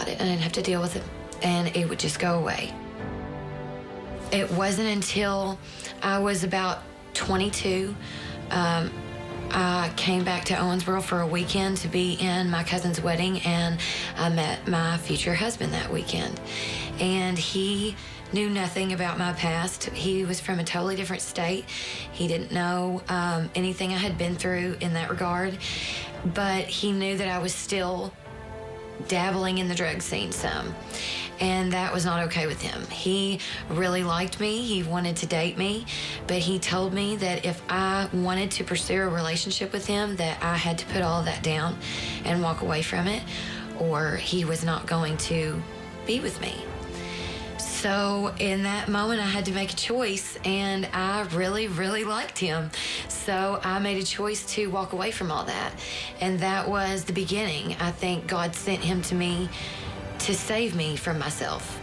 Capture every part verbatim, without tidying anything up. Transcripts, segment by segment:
it and I didn't have to deal with it, and it would just go away. It wasn't until I was about twenty-two, um, I came back to Owensboro for a weekend to be in my cousin's wedding, and I met my future husband that weekend. And he knew nothing about my past. He was from a totally different state. He didn't know um, anything I had been through in that regard, but he knew that I was still dabbling in the drug scene some, and that was not okay with him. He really liked me. He wanted to date me, but he told me that if I wanted to pursue a relationship with him, that I had to put all of that down and walk away from it, or he was not going to be with me. So in that moment, I had to make a choice, and I really, really liked him. So I made a choice to walk away from all that. And that was the beginning. I think God sent him to me to save me from myself.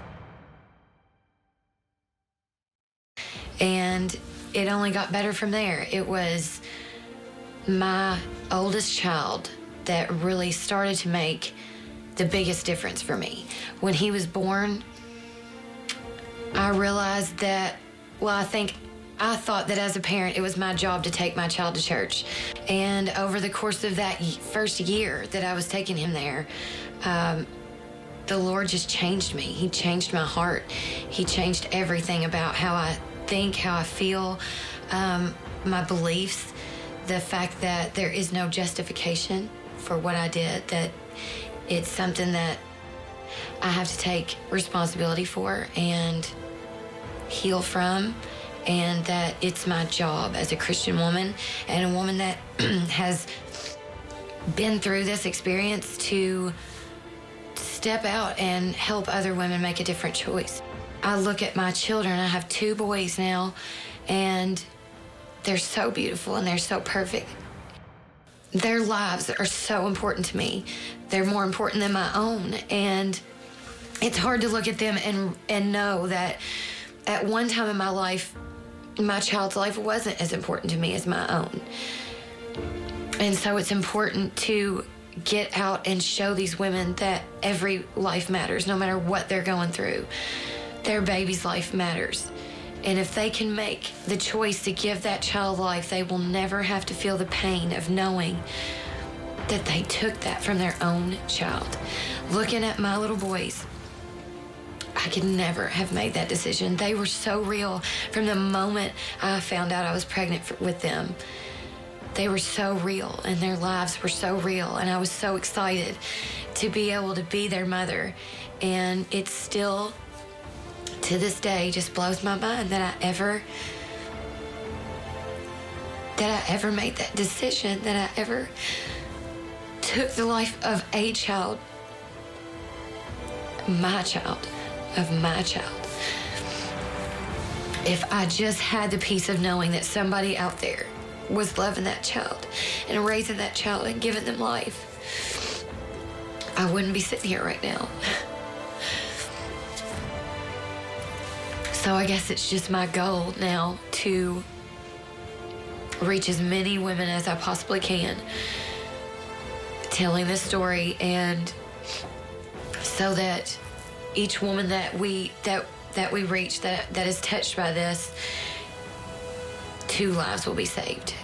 And it only got better from there. It was my oldest child that really started to make the biggest difference for me. When he was born, I realized that, well, I think, I thought that as a parent, it was my job to take my child to church. And over the course of that first year that I was taking him there, um, the Lord just changed me. He changed my heart. He changed everything about how I think, how I feel, um, my beliefs, the fact that there is no justification for what I did, that it's something that I have to take responsibility for and heal from, and that it's my job as a Christian woman and a woman that has been through this experience to step out and help other women make a different choice. I look at my children. I have two boys now, and they're so beautiful and they're so perfect. Their lives are so important to me. They're more important than my own. And it's hard to look at them and, and know that at one time in my life, my child's life wasn't as important to me as my own. And so it's important to get out and show these women that every life matters, no matter what they're going through. Their baby's life matters. And if they can make the choice to give that child life, they will never have to feel the pain of knowing that they took that from their own child. Looking at my little boys, I could never have made that decision. They were so real from the moment I found out I was pregnant for, with them. They were so real, and their lives were so real, and I was so excited to be able to be their mother. And it's still, to this day, just blows my mind that I ever, that I ever made that decision, that I ever took the life of a child, my child, of my child. If I just had the peace of knowing that somebody out there was loving that child and raising that child and giving them life, I wouldn't be sitting here right now. So I guess it's just my goal now to reach as many women as I possibly can, telling this story, and so that each woman that we that that we reach that that is touched by this, two lives will be saved.